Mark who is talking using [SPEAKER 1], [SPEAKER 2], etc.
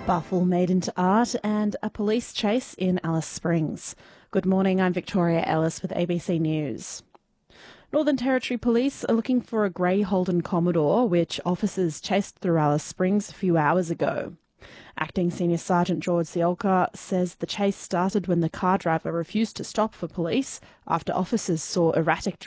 [SPEAKER 1] Buffle made into art and a police chase in Alice Springs. Good morning, I'm Victoria Ellis with ABC News. Northern Territory Police are looking for a grey Holden Commodore, which officers chased through Alice Springs a few hours ago. Acting Senior Sergeant George Ciolka says the chase started when the car driver refused to stop for police after officers saw erratic